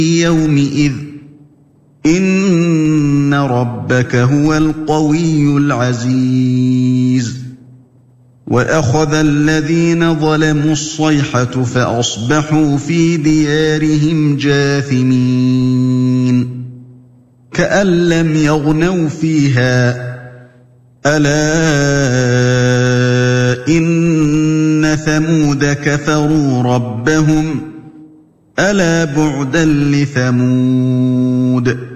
يومئذ إن ربك هو القوي العزيز وأخذ الذين ظلموا الصيحة فأصبحوا في ديارهم جاثمين كأن لم يغنوا فيها ألا إن ثمود كفروا ربهم ألا بعدا لثمود